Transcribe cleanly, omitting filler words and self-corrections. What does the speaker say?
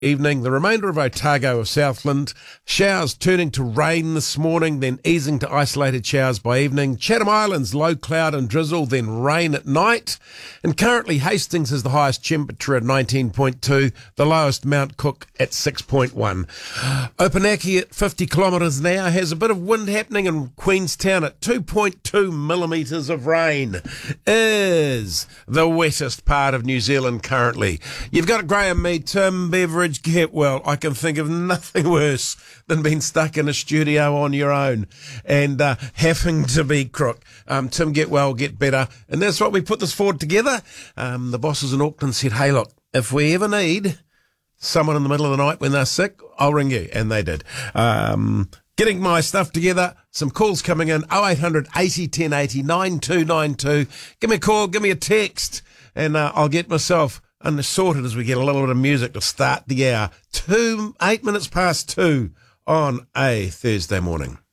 evening. The remainder of Otago of Southland. Showers turning to rain this morning, then easing to isolated showers by evening. Chatham Islands, low cloud and drizzle, then rain at night. And currently Hastings has the highest temperature at 19.2, the lowest Mount Cook at 6.1. Opunake at 50 kilometres an hour has a bit of wind happening in Queenstown at 2.2 millimetres of rain. Is the wettest part of New Zealand currently. You've got Graham Mead, Tim Beveridge, get well. I can think of nothing worse than being stuck in a studio on your own and having to be crook. Tim, get well, get better. And that's what we put this forward together. The bosses in Auckland said, hey, look, if we ever need someone in the middle of the night when they're sick, I'll ring you. And they did. Getting my stuff together, some calls coming in, 0800 80 10 80 9292. Give me a call, give me a text, and I'll get myself sorted as we get a little bit of music to start the hour. 8 minutes past 2 on a Thursday morning.